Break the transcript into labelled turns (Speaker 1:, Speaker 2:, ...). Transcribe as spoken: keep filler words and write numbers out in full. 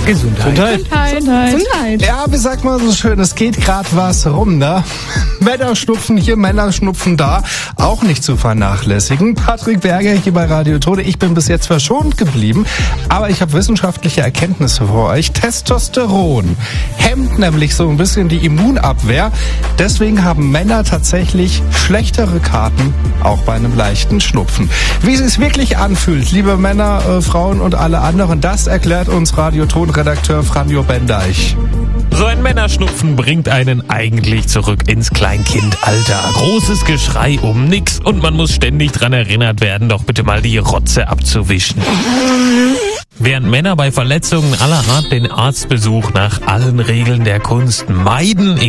Speaker 1: Gesundheit.
Speaker 2: Gesundheit.
Speaker 3: Gesundheit.
Speaker 2: Gesundheit.
Speaker 1: Ja, wie sagt man so schön, es geht gerade was rum, ne? Männerschnupfen hier, Männerschnupfen da, auch nicht zu vernachlässigen. Patrick Berger hier bei Radio Tode. Ich bin bis jetzt verschont geblieben, aber ich habe wissenschaftliche Erkenntnisse für euch. Testosteron hemmt nämlich so ein bisschen die Immunabwehr. Deswegen haben Männer tatsächlich schlechtere Karten, auch bei einem leichten Schnupfen. Wie es sich wirklich anfühlt, liebe Männer, äh, Frauen und alle anderen, das erklärt uns Radio-Ton-Redakteur Franjo Bendeich.
Speaker 4: So ein Männerschnupfen bringt einen eigentlich zurück ins Kleinkindalter. Großes Geschrei um nix und man muss ständig dran erinnert werden, doch bitte mal die Rotze abzuwischen. Während Männer bei Verletzungen aller Art den Arztbesuch nach allen Regeln der Kunst meiden,